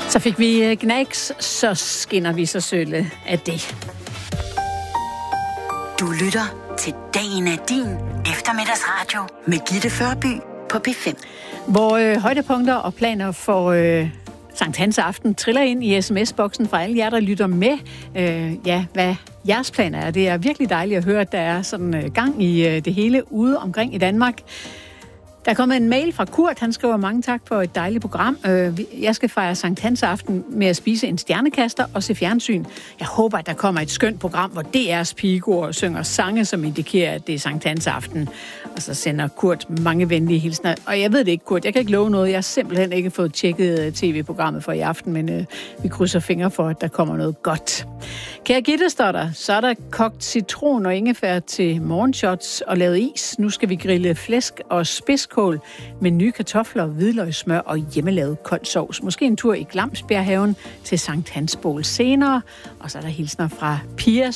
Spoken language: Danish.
Så fik vi Gnags, så skinner vi så sølle af det. Du lytter til Dagen er din eftermiddagsradio med Gitte Førby på P5. Hvor højdepunkter og planer for Sankt Hans aften triller ind i sms-boksen fra alle jer, der lytter med. Hvad jeres planer er. Det er virkelig dejligt at høre, at der er sådan gang i det hele ude omkring i Danmark. Der er kommet en mail fra Kurt. Han skriver mange tak for et dejligt program. Jeg skal fejre Sankt Hans aften med at spise en stjernekaster og se fjernsyn. Jeg håber, at der kommer et skønt program, hvor DR's pigekor synger sange, som indikerer, at det er Sankt Hans aften. Og så sender Kurt mange venlige hilsner. Og jeg ved det ikke, Kurt. Jeg kan ikke love noget. Jeg har simpelthen ikke fået tjekket tv-programmet for i aften, men vi krydser fingre for, at der kommer noget godt. Kære Gitte, står der, så er der kogt citron og ingefær til morgenshots og lavet is. Nu skal vi grille flæsk og spidskål med nye kartofler, hvidløgssmør og hjemmelavet kold sovs. Måske en tur i Glamsbjerghaven til Sankt Hans Bål senere. Og så er der hilsner fra Pia,